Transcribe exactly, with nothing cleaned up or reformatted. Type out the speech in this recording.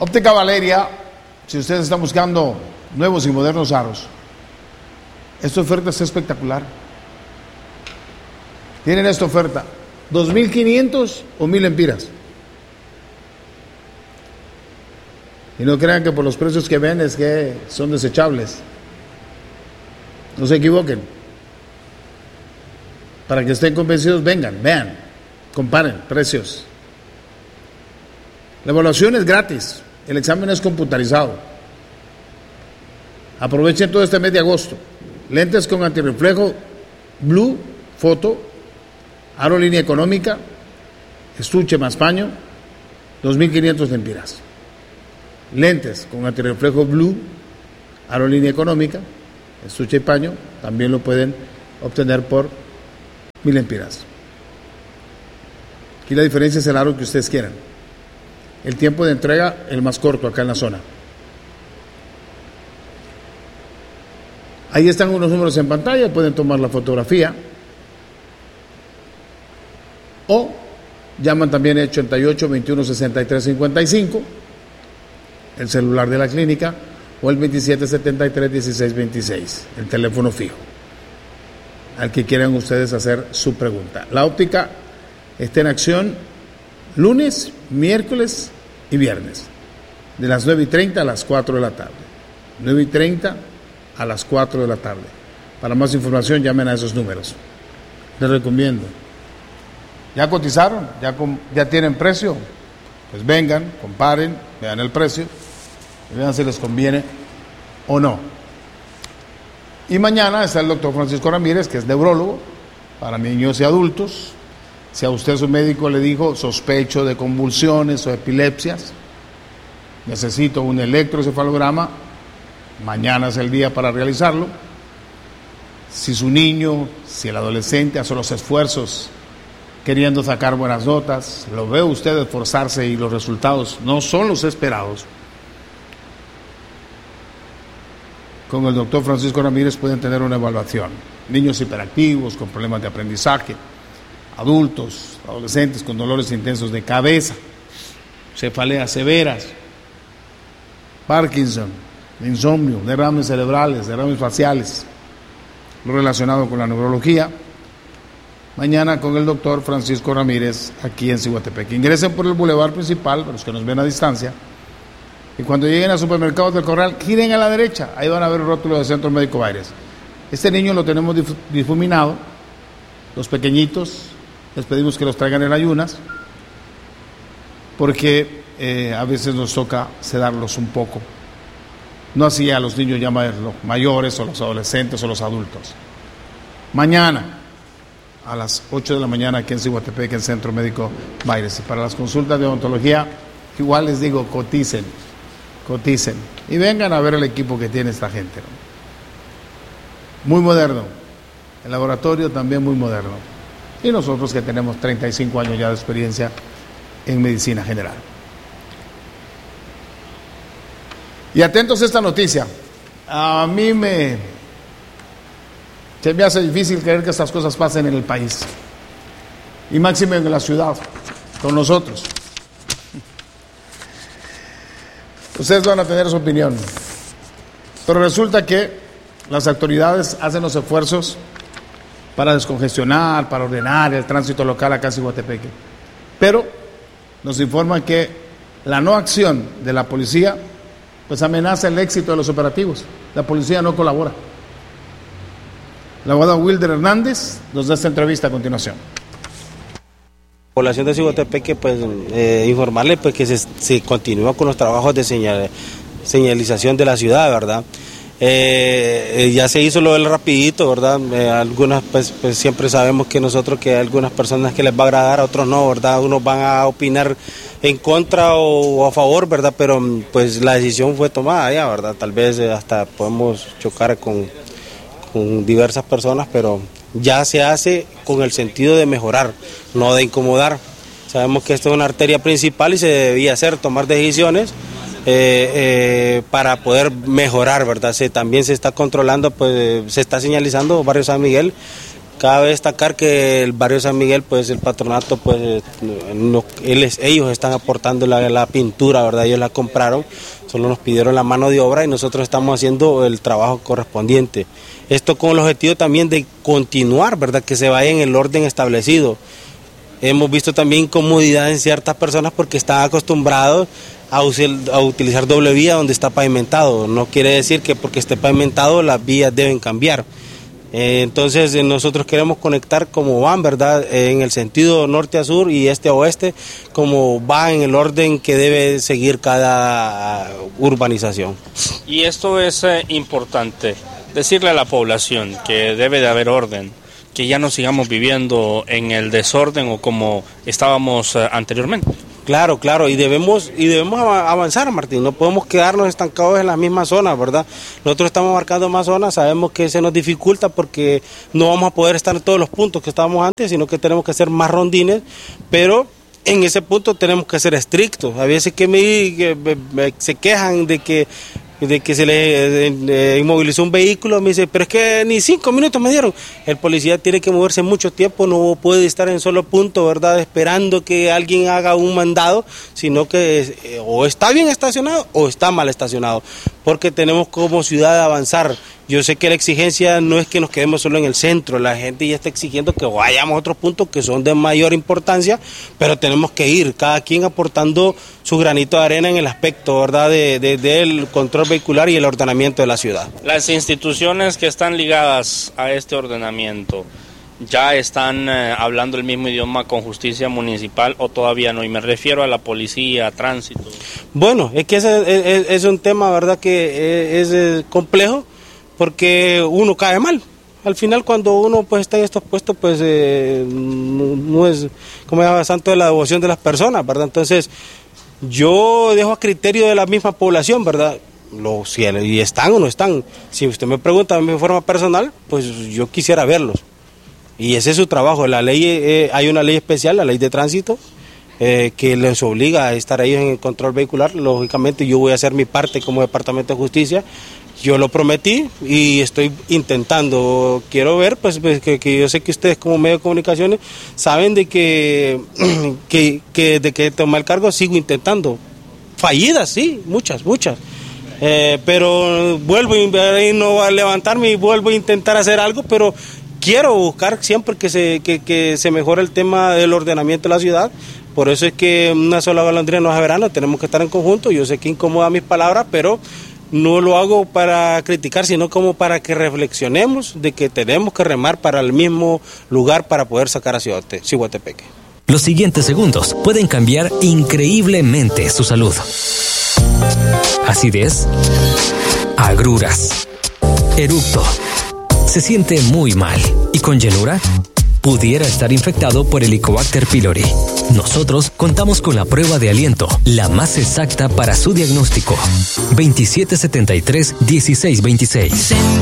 Óptica Valeria, si ustedes están buscando nuevos y modernos aros, esta oferta es espectacular. Tienen esta oferta, dos mil quinientos o mil empiras. Y no crean que por los precios que ven es que son desechables. No se equivoquen. Para que estén convencidos, vengan, vean, comparen precios. La evaluación es gratis, el examen es computarizado. Aprovechen todo este mes de agosto. Lentes con antirreflejo, blue, foto, aro línea económica, estuche más paño, dos mil quinientos lempiras. Lentes con antirreflejo blue, aro línea económica, estuche y paño, también lo pueden obtener por mil lempiras. Aquí la diferencia es el aro que ustedes quieran. El tiempo de entrega, el más corto acá en la zona. Ahí están unos números en pantalla, pueden tomar la fotografía. O llaman también el ochenta y ocho, veintiuno, sesenta y tres, cincuenta y cinco, el celular de la clínica, o el veintisiete, setenta y tres, dieciséis, veintiséis, el teléfono fijo, al que quieran ustedes hacer su pregunta. La óptica está en acción lunes, miércoles y viernes, de las nueve y treinta a las cuatro de la tarde. nueve y treinta a las cuatro de la tarde. Para más información llamen a esos números. Les recomiendo. ¿Ya cotizaron? ¿Ya, com- ya tienen precio? Pues vengan, comparen, vean el precio y vean si les conviene o no. Y mañana está el doctor Francisco Ramírez, que es neurólogo para niños y adultos. Si a usted su médico le dijo sospecho de convulsiones o epilepsias, necesito un electroencefalograma, mañana es el día para realizarlo. Si su niño, si el adolescente hace los esfuerzos queriendo sacar buenas notas, lo ve usted esforzarse y los resultados no son los esperados, con el doctor Francisco Ramírez pueden tener una evaluación. Niños hiperactivos, con problemas de aprendizaje, adultos, adolescentes con dolores intensos de cabeza, cefaleas severas, Parkinson, insomnio, derrames cerebrales, derrames faciales, lo relacionado con la neurología. Mañana con el doctor Francisco Ramírez aquí en Ciguatepec. Ingresen por el bulevar principal, para los que nos ven a distancia, y cuando lleguen a supermercados del Corral, giren a la derecha, ahí van a ver el rótulo de Centro Médico Baires. Este niño lo tenemos dif- difuminado, los pequeñitos, les pedimos que los traigan en ayunas, porque eh, a veces nos toca sedarlos un poco. No así a los niños ya mayores, o los adolescentes, o los adultos. Mañana, a las ocho de la mañana, aquí en Ciguatepec, en el Centro Médico Baires. Y para las consultas de odontología, igual les digo, coticen, coticen, y vengan a ver el equipo que tiene esta gente, ¿no? Muy moderno, el laboratorio también muy moderno. Y nosotros que tenemos treinta y cinco años ya de experiencia en medicina general. Y atentos a esta noticia. A mí me, se me hace difícil creer que estas cosas pasen en el país. Y máximo en la ciudad, con nosotros. Ustedes van a tener su opinión. Pero resulta que las autoridades hacen los esfuerzos para descongestionar, para ordenar el tránsito local acá en Ciguatepec. Pero nos informan que la no acción de la policía pues amenaza el éxito de los operativos. La policía no colabora. La abogada Wilder Hernández nos da esta entrevista a continuación. Población de Ciguatepec, pues eh, informarle pues que se, se continúa con los trabajos de señal, señalización de la ciudad, ¿verdad? Eh, eh, ya se hizo lo del rapidito, ¿verdad? Eh, algunas, pues, pues siempre sabemos que nosotros, que hay algunas personas que les va a agradar, a otros no, ¿verdad? Unos van a opinar en contra o a favor, ¿verdad? Pero pues la decisión fue tomada ya, ¿verdad? Tal vez eh, hasta podemos chocar con, con diversas personas, pero ya se hace con el sentido de mejorar, no de incomodar. Sabemos que esta es una arteria principal y se debía hacer, tomar decisiones eh, eh, para poder mejorar, ¿verdad? Se, también se está controlando, pues se está señalizando Barrio San Miguel Cabe destacar que el barrio San Miguel, pues el patronato, pues no, ellos, ellos están aportando la, la pintura, ¿verdad? Ellos la compraron, solo nos pidieron la mano de obra y nosotros estamos haciendo el trabajo correspondiente. Esto con el objetivo también de continuar, ¿verdad? Que se vaya en el orden establecido. Hemos visto también incomodidad en ciertas personas porque están acostumbrados a, a utilizar doble vía donde está pavimentado. No quiere decir que porque esté pavimentado las vías deben cambiar. Entonces nosotros queremos conectar como van, ¿verdad? En el sentido norte a sur y este a oeste, como va en el orden que debe seguir cada urbanización. Y esto es eh, importante, decirle a la población que debe de haber orden, que ya no sigamos viviendo en el desorden o como estábamos eh, anteriormente. Claro, claro, y debemos y debemos avanzar, Martín, no podemos quedarnos estancados en la misma zona, ¿verdad? Nosotros estamos marcando más zonas, sabemos que se nos dificulta porque no vamos a poder estar en todos los puntos que estábamos antes, sino que tenemos que hacer más rondines, pero en ese punto tenemos que ser estrictos. A veces que me, que me, me se quejan de que de que se le eh, inmovilizó un vehículo, me dice, pero es que ni cinco minutos me dieron. El policía tiene que moverse mucho tiempo, no puede estar en solo punto, ¿verdad? Esperando que alguien haga un mandado, sino que eh, o está bien estacionado o está mal estacionado, porque tenemos como ciudad avanzar. Yo sé que la exigencia no es que nos quedemos solo en el centro, la gente ya está exigiendo que vayamos a otros puntos que son de mayor importancia, pero tenemos que ir, cada quien aportando su granito de arena en el aspecto, ¿verdad?, de, de, del control vehicular y el ordenamiento de la ciudad. Las instituciones que están ligadas a este ordenamiento, ¿ya están eh, hablando el mismo idioma con justicia municipal o todavía no? Y me refiero a la policía, a tránsito. Bueno, es que ese es, es un tema, ¿verdad?, que es, es complejo, porque uno cae mal. Al final, cuando uno pues está en estos puestos, pues eh, no, no es, como llama, santo de la devoción de las personas, ¿verdad? Entonces, yo dejo a criterio de la misma población, ¿verdad? Los, si y están o no están. Si usted me pregunta de forma personal, pues yo quisiera verlos. Y ese es su trabajo. La ley, eh, hay una ley especial, la ley de tránsito, eh, que les obliga a estar ahí en el control vehicular. Lógicamente, yo voy a hacer mi parte como Departamento de Justicia. Yo lo prometí y estoy intentando. Quiero ver, pues, pues que, que yo sé que ustedes como medio de comunicaciones saben de que, que, que de que tomar el cargo sigo intentando. Fallidas, sí, muchas, muchas. Eh, pero vuelvo a no a levantarme y vuelvo a intentar hacer algo, pero quiero buscar siempre que se, que, que se mejore el tema del ordenamiento de la ciudad. Por eso es que una sola golondrina no es verano, tenemos que estar en conjunto. Yo sé que incomoda mis palabras, pero no lo hago para criticar, sino como para que reflexionemos de que tenemos que remar para el mismo lugar para poder sacar a Ciguatepeque. Los siguientes segundos pueden cambiar increíblemente su salud. Acidez, agruras, eructo, se siente muy mal y con llenura pudiera estar infectado por Helicobacter pylori. Nosotros contamos con la prueba de aliento, la más exacta para su diagnóstico. veintisiete setenta y tres, dieciséis veintiséis.